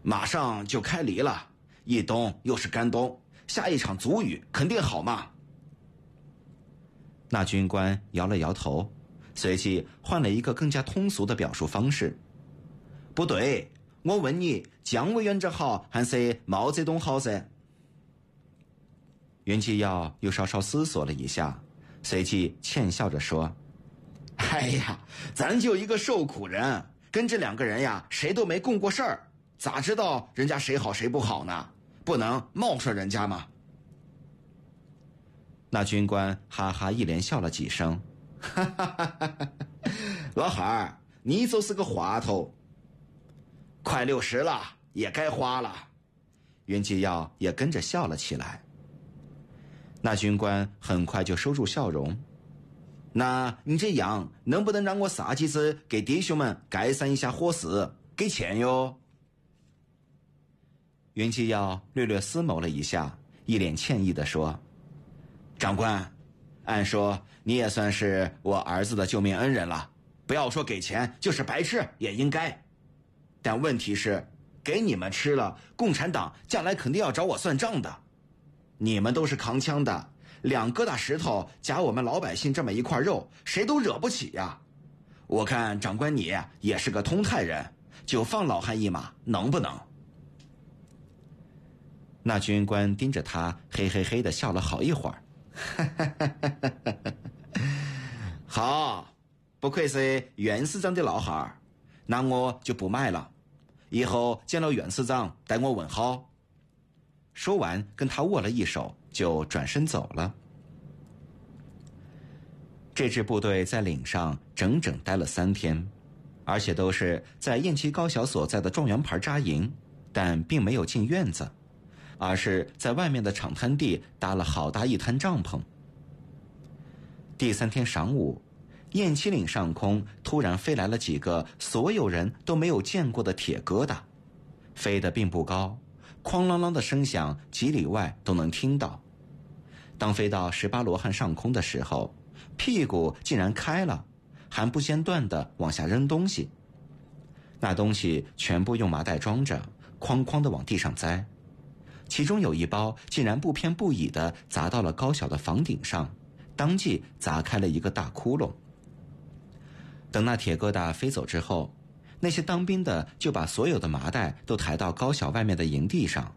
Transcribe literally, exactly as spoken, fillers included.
马上就开犁了，一冬又是干冬，下一场足雨肯定好嘛。 那军官摇了摇头，随即换了一个更加通俗的表述方式。 不对，我问你，姜委员长好还是毛泽东好噻？ 袁继耀又稍稍思索了一下，随即欠笑着说： 哎呀，咱就一个受苦人，跟这两个人呀，谁都没共过事儿，咋知道人家谁好谁不好呢？不能冒说人家嘛。 那军官哈哈一连笑了几声， 哈哈哈哈，老汉儿，你就是个滑头。快六十了，也该花了。 袁继耀也跟着笑了起来。那军官很快就收住笑容。 那你这样能不能让我撒几次给弟兄们改善一下伙食，给钱哟？ 袁继耀略略思谋了一下，一脸歉意地说： 长官，按说你也算是我儿子的救命恩人了，不要说给钱，就是白吃也应该。但问题是，给你们吃了，共产党将来肯定要找我算账的。你们都是扛枪的，两疙瘩石头夹我们老百姓这么一块肉，谁都惹不起呀。我看长官你也是个通泰人，就放老汉一马，能不能？ 那军官盯着他嘿嘿嘿地笑了好一会儿。 好，不愧是袁市长的老汉儿，那我就不买了，以后见到袁市长带我问好。 说完跟他握了一手，就转身走了。这支部队在岭上整整待了三天，而且都是在雁齐高小所在的状元牌扎营，但并没有进院子，而是在外面的场滩地搭了好大一滩帐篷。第三天晌午，雁齐岭上空突然飞来了几个所有人都没有见过的铁疙瘩，飞得并不高，哐啷啷的声响几里外都能听到。当飞到十八罗汉上空的时候，屁股竟然开了，还不间断地往下扔东西。那东西全部用麻袋装着，哐哐地往地上栽。其中有一包竟然不偏不倚地砸到了高小的房顶上，当即砸开了一个大窟窿。等那铁疙瘩飞走之后，那些当兵的就把所有的麻袋都抬到高小外面的营地上，